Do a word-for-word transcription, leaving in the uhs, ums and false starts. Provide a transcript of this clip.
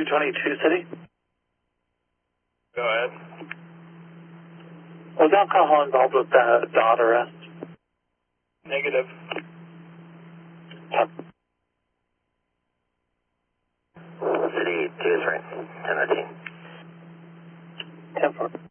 twenty-two City. Go ahead. Was alcohol involved with the dot arrest? Negative. City two is right. ten nineteen. ten four.